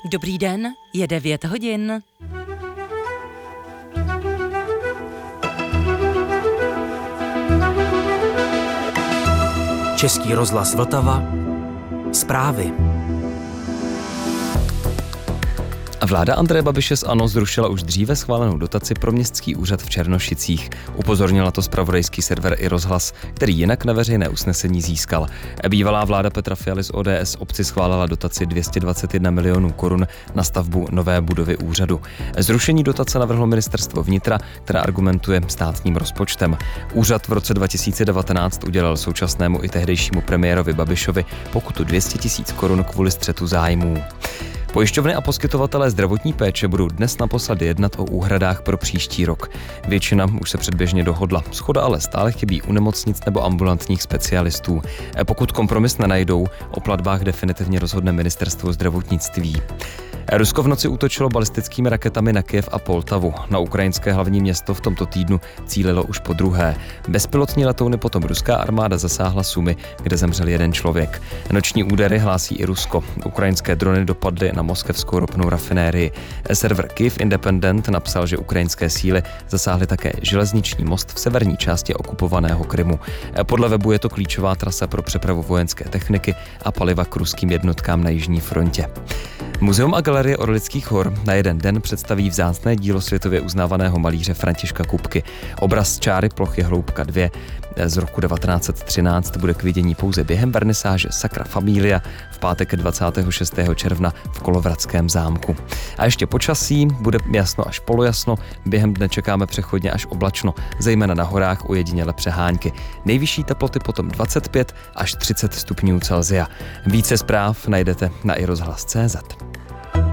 Dobrý den, je 9 hodin. Český rozhlas Vltava. Zprávy. Vláda Andreje Babiše z ANO zrušila už dříve schválenou dotaci pro městský úřad v Černošicích. Upozornila to zpravodajský server iRozhlas, který jinak neveřejné usnesení získal. Bývalá vláda Petra Fialy z ODS obci schválila dotaci 221 milionů korun na stavbu nové budovy úřadu. Zrušení dotace navrhlo ministerstvo vnitra, které argumentuje státním rozpočtem. Úřad v roce 2019 udělal současnému i tehdejšímu premiérovi Babišovi pokutu 200 000 korun kvůli střetu zájmů. Pojišťovny a poskytovatelé zdravotní péče budou dnes naposledy jednat o úhradách pro příští rok. Většina už se předběžně dohodla. Shoda ale stále chybí u nemocnic nebo ambulantních specialistů. Pokud kompromis nenajdou, o platbách definitivně rozhodne ministerstvo zdravotnictví. Rusko v noci útočilo balistickými raketami na Kyjev a Poltavu. Na ukrajinské hlavní město v tomto týdnu cílilo už podruhé. Bezpilotní letouny potom ruská armáda zasáhla Sumy, kde zemřel jeden člověk. Noční údery hlásí i Rusko. Ukrajinské drony dopadly na moskevskou ropnou rafinérii. Server Kyiv Independent napsal, že ukrajinské síly zasáhly také železniční most v severní části okupovaného Krymu. Podle webu je to klíčová trasa pro přepravu vojenské techniky a paliva k ruským jednotkám na jižní frontě. Muzeum a galerie Orlických hor na jeden den představí vzácné dílo světově uznávaného malíře Františka Kupky. Obraz Čáry plochy hloubka 2 z roku 1913 bude k vidění pouze během vernisáže Sacra Familia v pátek 26. června v Kolovratském zámku. A ještě počasí, bude jasno až polojasno, během dne čekáme přechodně až oblačno, zejména na horách ojediněle přehánky. Nejvyšší teploty potom 25 až 30 stupňů Celsia. Více zpráv najdete na iRozhlas.cz.